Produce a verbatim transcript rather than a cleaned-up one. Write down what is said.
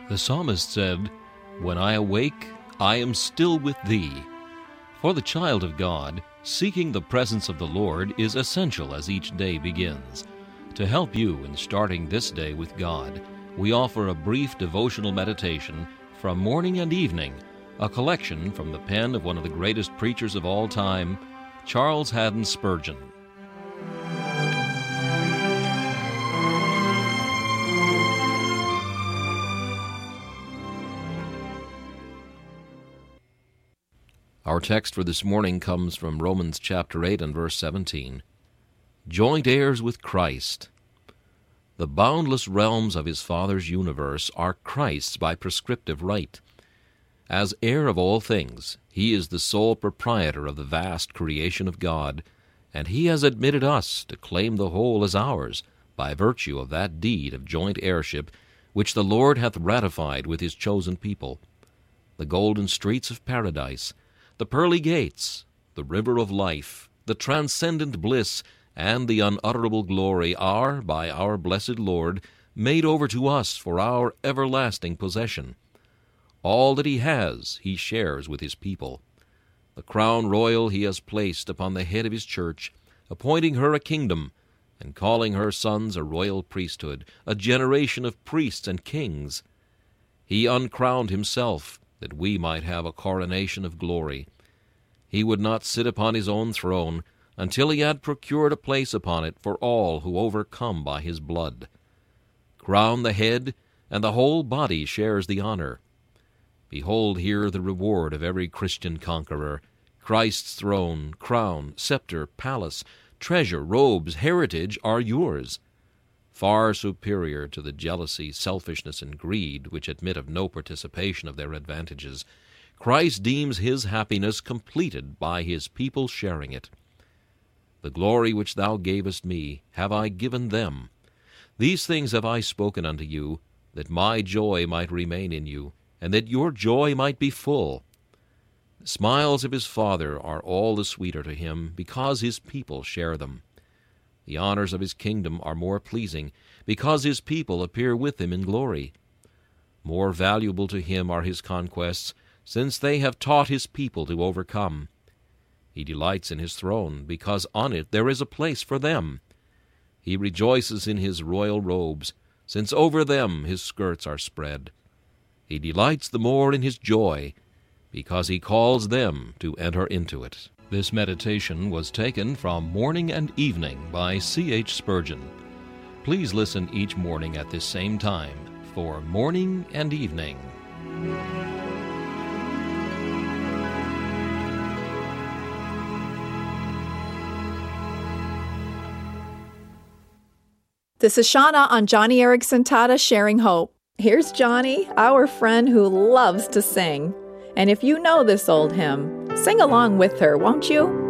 The psalmist said, "When I awake, I am still with thee." For the child of God, seeking the presence of the Lord is essential as each day begins. To help you in starting this day with God, we offer a brief devotional meditation from morning and evening, a collection from the pen of one of the greatest preachers of all time, Charles Haddon Spurgeon. Our text for this morning comes from Romans chapter eight and verse seventeen. Joint heirs with Christ. The boundless realms of his Father's universe are Christ's by prescriptive right. As heir of all things, he is the sole proprietor of the vast creation of God, and he has admitted us to claim the whole as ours by virtue of that deed of joint heirship which the Lord hath ratified with his chosen people. The golden streets of paradise, the pearly gates, the river of life, the transcendent bliss, and the unutterable glory are, by our blessed Lord, made over to us for our everlasting possession. All that he has, he shares with his people. The crown royal he has placed upon the head of his church, appointing her a kingdom, and calling her sons a royal priesthood, a generation of priests and kings. He uncrowned himself, that we might have a coronation of glory. He would not sit upon his own throne until he had procured a place upon it for all who overcome by his blood. Crown the head, and the whole body shares the honor. Behold here the reward of every Christian conqueror. Christ's throne, crown, scepter, palace, treasure, robes, heritage are yours. Far superior to the jealousy, selfishness, and greed which admit of no participation of their advantages, Christ deems his happiness completed by his people sharing it. The glory which thou gavest me have I given them. These things have I spoken unto you, that my joy might remain in you, and that your joy might be full. The smiles of his Father are all the sweeter to him, because his people share them. The honors of his kingdom are more pleasing, because his people appear with him in glory. More valuable to him are his conquests, since they have taught his people to overcome. He delights in his throne, because on it there is a place for them. He rejoices in his royal robes, since over them his skirts are spread. He delights the more in his joy, because he calls them to enter into it. This meditation was taken from Morning and Evening by C H Spurgeon. Please listen each morning at this same time for Morning and Evening. This is Shauna on Johnny Erickson Tata Sharing Hope. Here's Johnny, our friend who loves to sing. And if you know this old hymn, sing along with her, won't you?